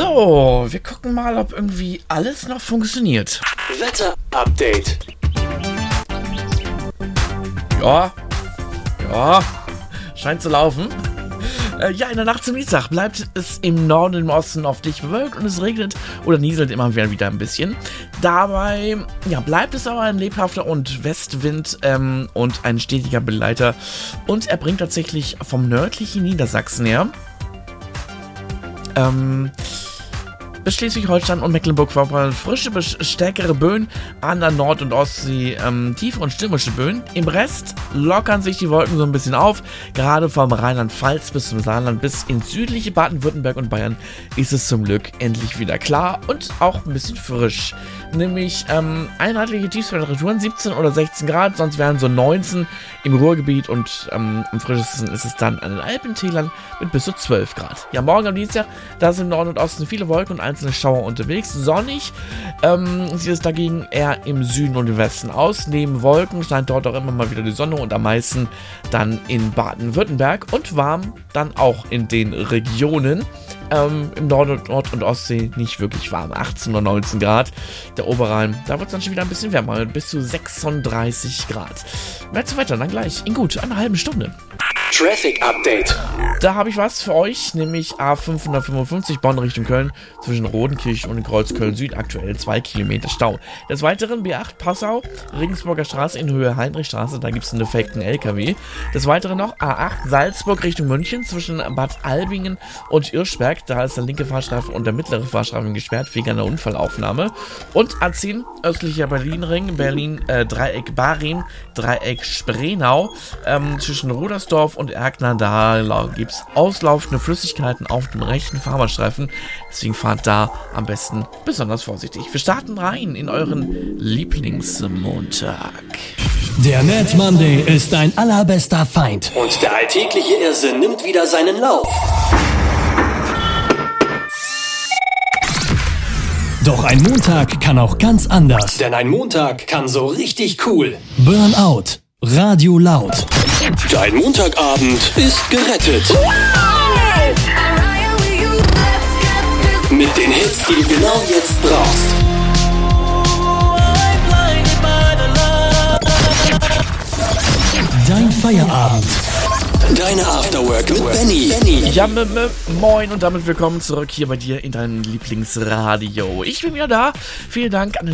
So, wir gucken mal, ob irgendwie alles noch funktioniert. Wetter-Update. Ja, scheint zu laufen. Ja, in der Nacht zum Dienstag bleibt es im Norden und im Osten oft dicht bewölkt und es regnet oder nieselt immer wieder ein bisschen. Dabei bleibt es aber ein lebhafter und Westwind und ein stetiger Begleiter. Und er bringt tatsächlich vom nördlichen Niedersachsen her bis Schleswig-Holstein und Mecklenburg-Vorpommern frische bis stärkere Böen an der Nord- und Ostsee, tiefe und stürmische Böen. Im Rest lockern sich die Wolken so ein bisschen auf. Gerade vom Rheinland-Pfalz bis zum Saarland bis ins südliche Baden-Württemberg und Bayern ist es zum Glück endlich wieder klar und auch ein bisschen frisch. Nämlich einheitliche Tiefstemperaturen 17 oder 16 Grad, sonst wären so 19 im Ruhrgebiet und am frischesten ist es dann an den Alpentälern mit bis zu 12 Grad. Ja, morgen am Dienstag, da sind im Norden und Osten viele Wolken und einzelne Schauer unterwegs. Sonnig sieht es dagegen eher im Süden und im Westen aus. Neben Wolken scheint dort auch immer mal wieder die Sonne und am meisten dann in Baden-Württemberg und warm dann auch in den Regionen. Im Nord- und Ostsee nicht wirklich warm, 18 oder 19 Grad. Der Oberrhein, da wird es dann schon wieder ein bisschen wärmer, bis zu 36 Grad. Mehr zu weiter, dann gleich in gut einer halben Stunde. Traffic Update. Da habe ich was für euch, nämlich A555 Bonn Richtung Köln zwischen Rodenkirchen und Kreuzköln Süd, aktuell 2 Kilometer Stau. Des Weiteren B8 Passau, Regensburger Straße in Höhe Heinrichstraße, da gibt es einen defekten LKW. Des Weiteren noch A8 Salzburg Richtung München zwischen Bad Albingen und Irschberg, da ist der linke Fahrstreifen und der mittlere Fahrstreifen gesperrt wegen einer Unfallaufnahme. Und A10 östlicher Berlin-Ring, Dreieck Barin, Dreieck Spreenau, zwischen Rudersdorf und Erkner, da gibt es auslaufende Flüssigkeiten auf dem rechten Fahrbahnstreifen. Deswegen fahrt da am besten besonders vorsichtig. Wir starten rein in euren Lieblingsmontag. Der Mad Monday ist dein allerbester Feind. Und der alltägliche Irrsinn nimmt wieder seinen Lauf. Doch ein Montag kann auch ganz anders. Denn ein Montag kann so richtig cool. Burnout. Radio laut. Dein Montagabend ist gerettet. Mit den Hits, die du genau jetzt brauchst. Dein Feierabend. Deine Afterwork mit Benny. Ja, moin und damit willkommen zurück hier bei dir in deinem Lieblingsradio. Ich bin wieder da. Vielen Dank an